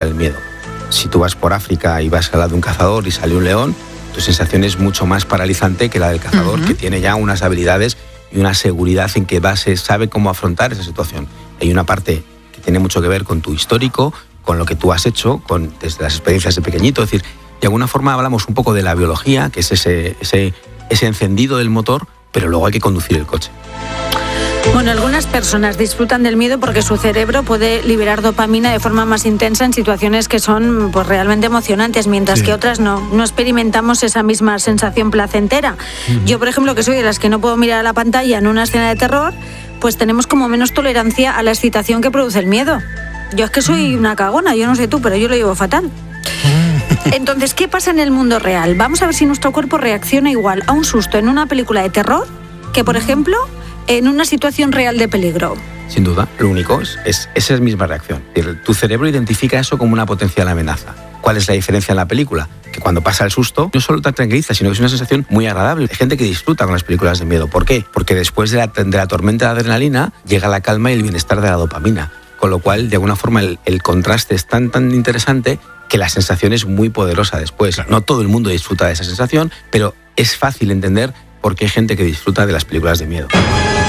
el miedo. Si tú vas por África y vas al lado de un cazador y sale un león, tu sensación es mucho más paralizante que la del cazador, que tiene ya unas habilidades y una seguridad en que sabe cómo afrontar esa situación. Hay una parte que tiene mucho que ver con tu histórico, con lo que tú has hecho, desde las experiencias de pequeñito. Es decir, de alguna forma hablamos un poco de la biología, que es ese encendido del motor, pero luego hay que conducir el coche. Bueno, algunas personas disfrutan del miedo porque su cerebro puede liberar dopamina de forma más intensa en situaciones que son pues realmente emocionantes, mientras que otras no experimentamos esa misma sensación placentera. Yo, por ejemplo, que soy de las que no puedo mirar a la pantalla en una escena de terror, pues tenemos como menos tolerancia a la excitación que produce el miedo. Yo es que soy una cagona, yo no sé tú, pero yo lo llevo fatal. Entonces, ¿qué pasa en el mundo real? Vamos a ver si nuestro cuerpo reacciona igual a un susto en una película de terror que, por ejemplo, en una situación real de peligro. Sin duda, lo único es esa misma reacción. Tu cerebro identifica eso como una potencial amenaza. ¿Cuál es la diferencia en la película? Que cuando pasa el susto, no solo te tranquiliza, sino que es una sensación muy agradable. Hay gente que disfruta con las películas de miedo. ¿Por qué? Porque después de la tormenta de adrenalina llega la calma y el bienestar de la dopamina. Con lo cual, de alguna forma, el contraste es tan interesante que la sensación es muy poderosa después. No todo el mundo disfruta de esa sensación, pero es fácil entender por qué hay gente que disfruta de las películas de miedo.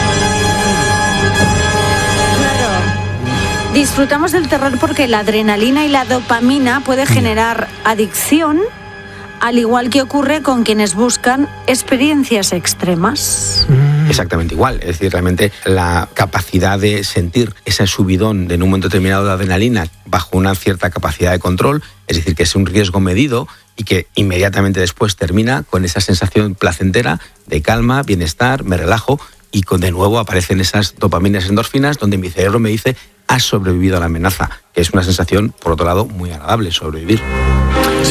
Disfrutamos del terror porque la adrenalina y la dopamina puede generar adicción, al igual que ocurre con quienes buscan experiencias extremas. Exactamente igual, es decir, realmente la capacidad de sentir ese subidón en un momento determinado de adrenalina bajo una cierta capacidad de control, es decir, que es un riesgo medido y que inmediatamente después termina con esa sensación placentera de calma, bienestar, me relajo y de nuevo aparecen esas dopaminas endorfinas donde mi cerebro me dice has sobrevivido a la amenaza, que es una sensación, por otro lado, muy agradable, sobrevivir. Sí.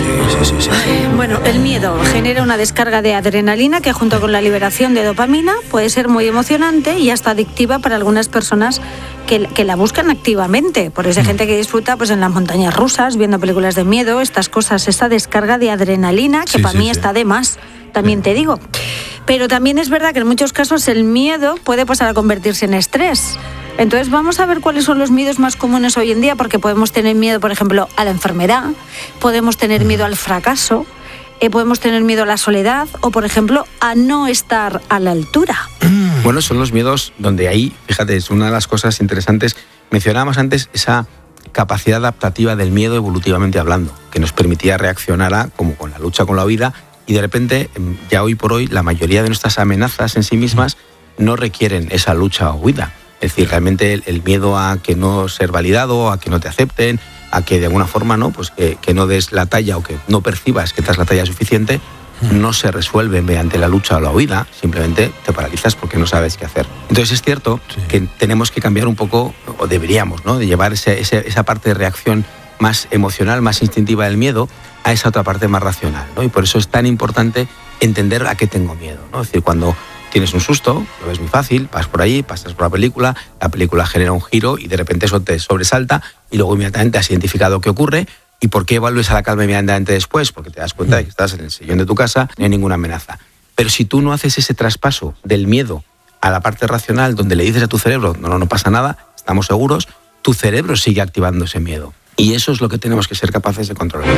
Bueno, el miedo genera una descarga de adrenalina que junto con la liberación de dopamina puede ser muy emocionante y hasta adictiva para algunas personas que la buscan activamente. Por eso hay gente que disfruta pues en las montañas rusas, viendo películas de miedo, estas cosas, esta descarga de adrenalina que para mí está de más, también te digo. Pero también es verdad que en muchos casos el miedo puede pasar a convertirse en estrés. Entonces vamos a ver cuáles son los miedos más comunes hoy en día, porque podemos tener miedo, por ejemplo, a la enfermedad, podemos tener miedo al fracaso, podemos tener miedo a la soledad o, por ejemplo, a no estar a la altura. Bueno, son los miedos donde ahí, fíjate, es una de las cosas interesantes. Mencionábamos antes esa capacidad adaptativa del miedo evolutivamente hablando, que nos permitía reaccionar como con la lucha con la huida, y de repente, ya hoy por hoy, la mayoría de nuestras amenazas en sí mismas no requieren esa lucha o huida. Es decir, realmente el miedo a que no ser validado, a que no te acepten, a que de alguna forma que no des la talla o que no percibas que te das la talla suficiente, no se resuelve mediante la lucha o la huida, simplemente te paralizas porque no sabes qué hacer. Entonces es cierto que tenemos que cambiar un poco, o deberíamos, ¿no?, de llevar esa parte de reacción más emocional, más instintiva del miedo a esa otra parte más racional, ¿no? Y por eso es tan importante entender a qué tengo miedo, ¿no? Es decir, cuando tienes un susto, lo ves muy fácil, vas por ahí, pasas por la película genera un giro y de repente eso te sobresalta y luego inmediatamente has identificado qué ocurre y por qué vuelves a la calma inmediatamente después, porque te das cuenta de que estás en el sillón de tu casa, no hay ninguna amenaza. Pero si tú no haces ese traspaso del miedo a la parte racional donde le dices a tu cerebro, no pasa nada, estamos seguros, tu cerebro sigue activando ese miedo. Y eso es lo que tenemos que ser capaces de controlar.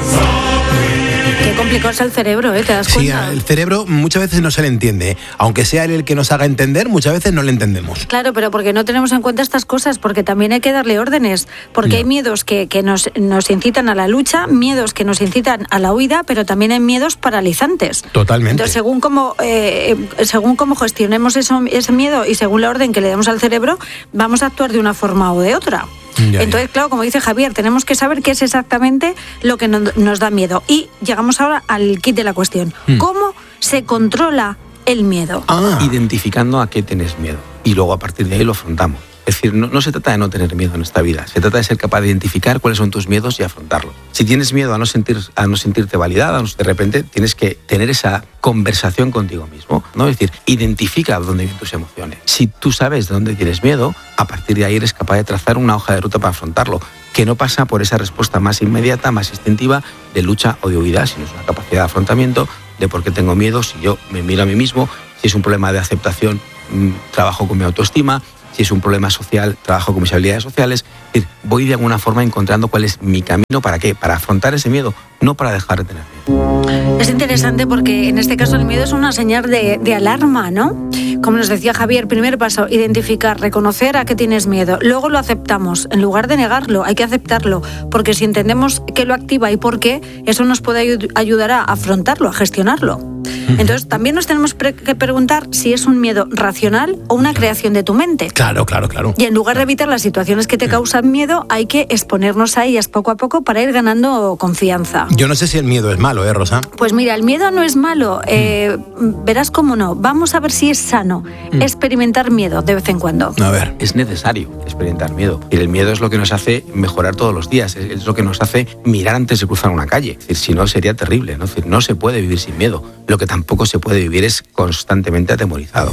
Qué complicado es el cerebro, ¿te das cuenta? Sí, el cerebro muchas veces no se le entiende. Aunque sea él el que nos haga entender, muchas veces no le entendemos. Claro, pero porque no tenemos en cuenta estas cosas, porque también hay que darle órdenes, porque hay miedos que nos incitan a la lucha, miedos que nos incitan a la huida, pero también hay miedos paralizantes. Totalmente. Entonces, según cómo gestionemos ese miedo y según la orden que le demos al cerebro, vamos a actuar de una forma o de otra. Entonces, claro, como dice Javier, tenemos que saber qué es exactamente lo que nos da miedo. Y llegamos ahora al kit de la cuestión. ¿Cómo se controla el miedo? Identificando a qué tienes miedo. Y luego a partir de ahí lo afrontamos. Es decir, no se trata de no tener miedo en esta vida. Se trata de ser capaz de identificar cuáles son tus miedos y afrontarlo. Si tienes miedo a no sentirte validada, de repente tienes que tener esa conversación contigo mismo, ¿no? Es decir, identifica dónde vienen tus emociones. Si tú sabes de dónde tienes miedo, a partir de ahí eres capaz de trazar una hoja de ruta para afrontarlo, que no pasa por esa respuesta más inmediata, más instintiva de lucha o de huida, sino es una capacidad de afrontamiento de por qué tengo miedo, si yo me miro a mí mismo, si es un problema de aceptación, trabajo con mi autoestima. Si es un problema social, trabajo con mis habilidades sociales. Es Es decir, voy de alguna forma encontrando cuál es mi camino, ¿para qué? Para afrontar ese miedo, no para dejar de tener miedo. Es interesante porque en este caso el miedo es una señal de alarma, ¿no? Como nos decía Javier, primer paso, identificar, reconocer a qué tienes miedo. Luego lo aceptamos, en lugar de negarlo, hay que aceptarlo, porque si entendemos qué lo activa y por qué, eso nos puede ayudar a afrontarlo, a gestionarlo. Entonces, también nos tenemos que preguntar si es un miedo racional o una creación de tu mente. Claro. Y en lugar de evitar las situaciones que te causan miedo, hay que exponernos a ellas poco a poco para ir ganando confianza. Yo no sé si el miedo es malo, Rosa. Pues mira, el miedo no es malo. Verás cómo no. Vamos a ver si es sano experimentar miedo de vez en cuando. A ver. Es necesario experimentar miedo. Y el miedo es lo que nos hace mejorar todos los días. Es lo que nos hace mirar antes de cruzar una calle. Es decir, si no, sería terrible, ¿no? Es decir, no se puede vivir sin miedo. Lo que tampoco se puede vivir es constantemente atemorizado.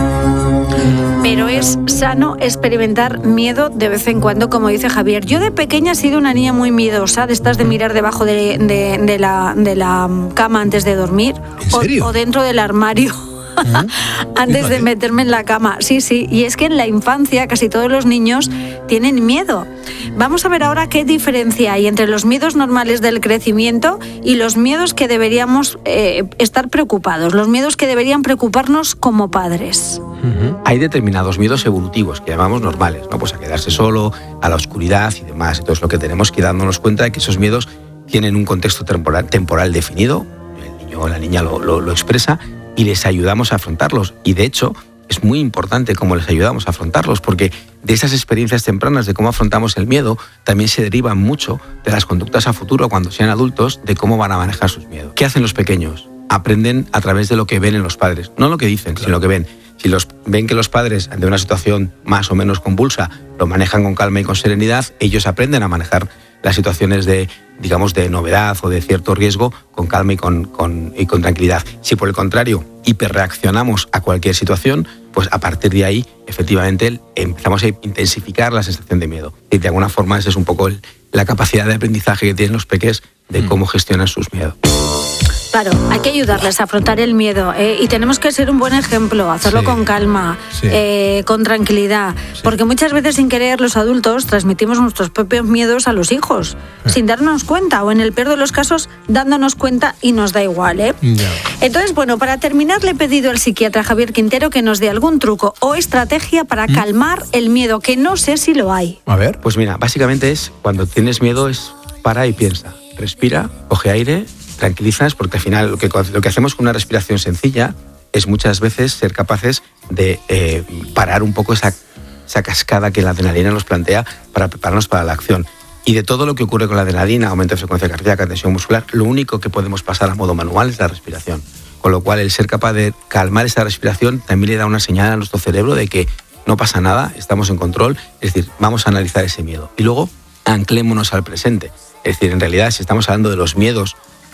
Pero es sano experimentar miedo de vez en cuando, como dice Javier. Yo de pequeña he sido una niña muy miedosa, de estas de mirar debajo de la cama antes de dormir. ¿En serio? O dentro del armario. Antes de meterme en la cama. Sí, y es que en la infancia casi todos los niños tienen miedo. Vamos a ver ahora qué diferencia hay entre los miedos normales del crecimiento y los miedos que deberíamos estar preocupados, los miedos que deberían preocuparnos como padres. Hay determinados miedos evolutivos que llamamos normales, ¿no? Pues a quedarse solo, a la oscuridad y demás. Entonces lo que tenemos que ir dándonos cuenta de que esos miedos tienen un contexto temporal definido, el niño o la niña lo expresa, y les ayudamos a afrontarlos. Y de hecho, es muy importante cómo les ayudamos a afrontarlos, porque de esas experiencias tempranas de cómo afrontamos el miedo, también se derivan mucho de las conductas a futuro, cuando sean adultos, de cómo van a manejar sus miedos. ¿Qué hacen los pequeños? Aprenden a través de lo que ven en los padres. No lo que dicen, sino lo que ven. Si ven que los padres, ante una situación más o menos convulsa, lo manejan con calma y con serenidad, ellos aprenden a manejar las situaciones de novedad o de cierto riesgo con calma y con tranquilidad. Si por el contrario hiperreaccionamos a cualquier situación, pues a partir de ahí efectivamente empezamos a intensificar la sensación de miedo. Y de alguna forma esa es un poco la capacidad de aprendizaje que tienen los peques de cómo gestionan sus miedos. Claro, hay que ayudarles a afrontar el miedo y tenemos que ser un buen ejemplo, hacerlo con calma, con tranquilidad, porque muchas veces sin querer los adultos transmitimos nuestros propios miedos a los hijos, sin darnos cuenta, o en el peor de los casos dándonos cuenta y nos da igual, ¿eh? Yeah. Entonces, bueno, para terminar le he pedido al psiquiatra Javier Quintero que nos dé algún truco o estrategia para calmar el miedo, que no sé si lo hay. A ver. Pues mira, básicamente cuando tienes miedo es para y piensa, respira, coge aire, tranquilizas, porque al final lo que hacemos con una respiración sencilla es muchas veces ser capaces de parar un poco esa cascada que la adrenalina nos plantea para prepararnos para la acción. Y de todo lo que ocurre con la adrenalina, aumento de frecuencia cardíaca, tensión muscular, lo único que podemos pasar a modo manual es la respiración. Con lo cual el ser capaz de calmar esa respiración también le da una señal a nuestro cerebro de que no pasa nada, estamos en control, es decir, vamos a analizar ese miedo. Y luego anclémonos al presente. Es decir, en realidad, si estamos hablando de los miedos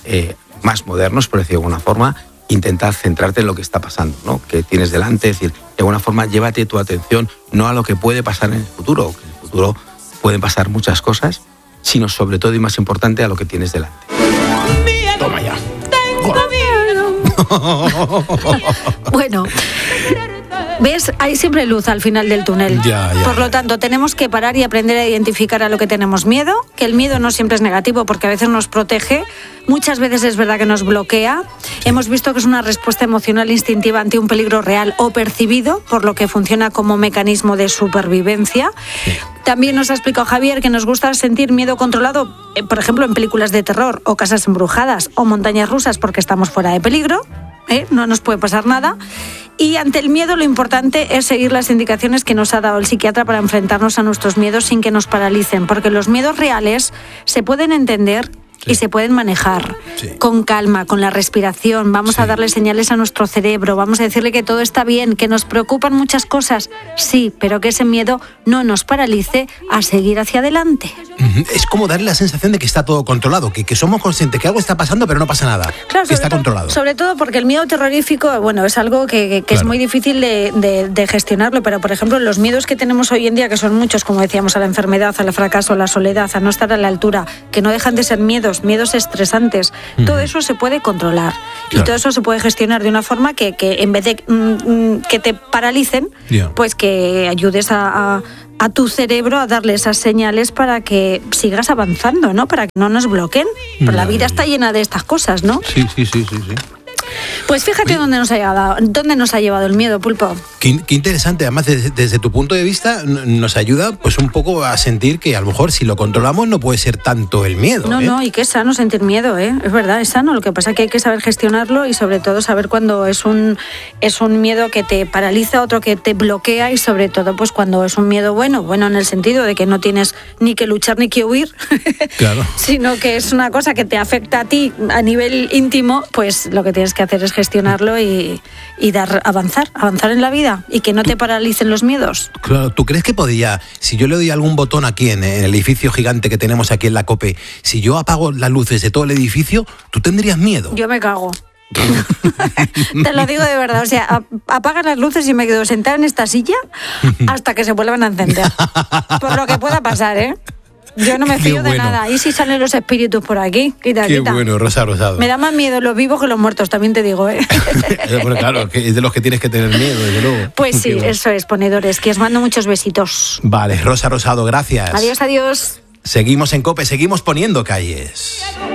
más modernos, por decirlo de alguna forma, intentad centrarte en lo que está pasando, ¿no? Que tienes delante, es decir, de alguna forma llévate tu atención no a lo que puede pasar en el futuro, que en el futuro pueden pasar muchas cosas, sino sobre todo y más importante a lo que tienes delante. Toma ya. Bueno, ¿ves? Hay siempre luz al final del túnel. Por lo tanto, tenemos que parar y aprender a identificar a lo que tenemos miedo, que el miedo no siempre es negativo porque a veces nos protege, muchas veces es verdad que nos bloquea. Hemos visto que es una respuesta emocional instintiva ante un peligro real o percibido, por lo que funciona como mecanismo de supervivencia. También nos ha explicado Javier que nos gusta sentir miedo controlado, por ejemplo, en películas de terror o casas embrujadas o montañas rusas porque estamos fuera de peligro. No nos puede pasar nada. Y ante el miedo lo importante es seguir las indicaciones que nos ha dado el psiquiatra para enfrentarnos a nuestros miedos sin que nos paralicen, porque los miedos reales se pueden entender y se pueden manejar con calma, con la respiración. Vamos a darle señales a nuestro cerebro, vamos a decirle que todo está bien, que nos preocupan muchas cosas, sí, pero que ese miedo no nos paralice a seguir hacia adelante. Es como darle la sensación de que está todo controlado, que somos conscientes que algo está pasando pero no pasa nada, claro, que está controlado. Sobre todo porque el miedo terrorífico, bueno, es algo que es muy difícil de gestionarlo, pero por ejemplo los miedos que tenemos hoy en día, que son muchos, como decíamos, a la enfermedad, al fracaso, a la soledad, a no estar a la altura, que no dejan de ser miedos estresantes, todo eso se puede controlar y todo eso se puede gestionar de una forma que en vez de que te paralicen, pues que ayudes a a tu cerebro a darle esas señales para que sigas avanzando, ¿no? Para que no nos bloqueen. Pero la vida está llena de estas cosas, ¿no? Sí. Pues fíjate dónde nos ha llevado el miedo, Pulpo. Qué interesante, además desde tu punto de vista nos ayuda pues un poco a sentir que a lo mejor si lo controlamos no puede ser tanto el miedo. No, y que es sano sentir miedo, es verdad, es sano. Lo que pasa es que hay que saber gestionarlo y sobre todo saber cuando es un miedo que te paraliza, otro que te bloquea y sobre todo pues cuando es un miedo bueno en el sentido de que no tienes ni que luchar ni que huir, claro. sino que es una cosa que te afecta a ti a nivel íntimo, pues lo que tienes que hacer es gestionarlo y avanzar en la vida y que no te paralicen los miedos. Claro, ¿tú crees que podría, si yo le doy algún botón aquí en el edificio gigante que tenemos aquí en la COPE, si yo apago las luces de todo el edificio, tú tendrías miedo? Yo me cago. Te lo digo de verdad, o sea, apagas las luces y me quedo sentada en esta silla hasta que se vuelvan a encender. Por lo que pueda pasar, ¿eh? Yo no me fío de nada. ¿Y si salen los espíritus por aquí? Quita. Bueno, Rosa Rosado. Me da más miedo los vivos que los muertos, también te digo, ¿eh? Bueno, claro, que es de los que tienes que tener miedo, desde luego. Pues sí, eso es, ponedores, que os mando muchos besitos. Vale, Rosa Rosado, gracias. Adiós. Seguimos en COPE, seguimos poniendo calles.